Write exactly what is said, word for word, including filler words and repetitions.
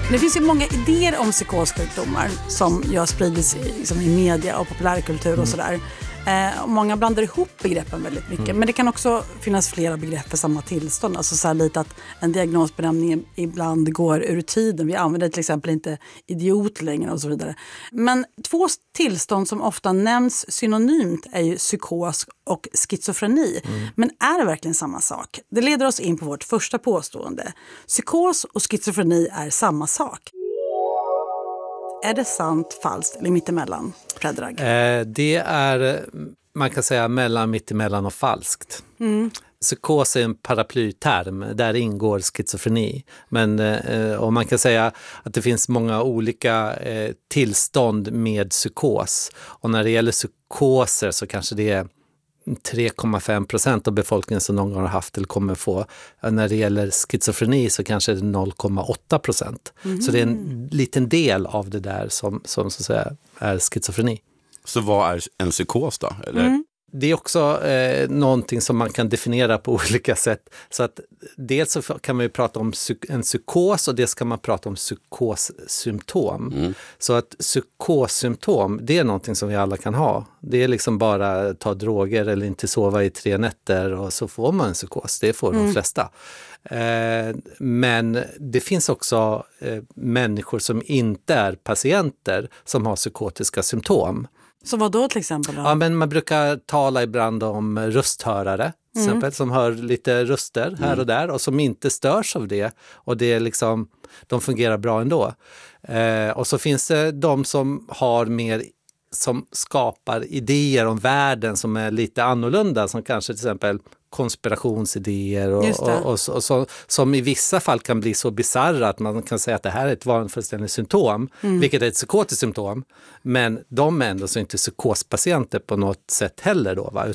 Det finns ju många idéer om psykossjukdomar som jag spridits i, liksom i media och populärkultur och mm. sådär. Eh, och många blandar ihop begreppen väldigt mycket. Mm. Men det kan också finnas flera begrepp för samma tillstånd. Alltså så här lite att en diagnosbenämning ibland går ur tiden. Vi använder till exempel inte idiot längre och så vidare. Men två tillstånd som ofta nämns synonymt är ju psykos och schizofreni. Mm. Men är det verkligen samma sak? Det leder oss in på vårt första påstående. Psykos och schizofreni är samma sak. Är det sant, falskt eller mittemellan, Predrag? Eh, det är, man kan säga, mellan mittemellan och falskt. Mm. Psykos är en paraplyterm, där ingår schizofreni. Men eh, och man kan säga att det finns många olika eh, tillstånd med psykos. Och när det gäller psykoser så kanske det är tre komma fem procent av befolkningen som någon gång har haft eller kommer få. När det gäller schizofreni så kanske det är noll komma åtta procent. Mm. Så det är en liten del av det där som, som så att säga är schizofreni. Så vad är en psykos då? Eller? Mm. Det är också eh, någonting som man kan definiera på olika sätt. Så att dels så kan man ju prata om psyk- en psykos och dels kan man prata om psykossymptom. Mm. Så att psykossymptom, det är någonting som vi alla kan ha. Det är liksom bara ta droger eller inte sova i tre nätter och så får man en psykos. Det får mm. de flesta. Eh, men det finns också eh, människor som inte är patienter som har psykotiska symptom. Så vad då till exempel? Då? Ja, men man brukar tala ibland om rösthörare till mm. exempel, som hör lite röster här och där och som inte störs av det. Och det är liksom, de fungerar bra ändå. Eh, och så finns det de som har mer, som skapar idéer om världen som är lite annorlunda, som kanske till exempel konspirationsidéer och, och, och, och så, som i vissa fall kan bli så bizarra att man kan säga att det här är ett vanföreställande symptom, mm. vilket är ett psykotiskt symptom, men de är ändå så inte psykospatienter på något sätt heller då, va?